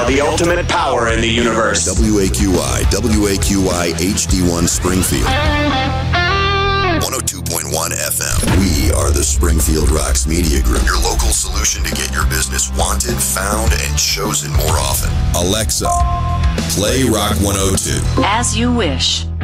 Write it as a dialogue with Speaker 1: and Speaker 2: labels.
Speaker 1: Now the ultimate power in the universe.
Speaker 2: WAQI HD1 Springfield. 102.1 FM. We are the Springfield Rocks Media Group, your local solution to get your business wanted, found, and chosen more often. Alexa, play Rock 102.
Speaker 3: As you wish.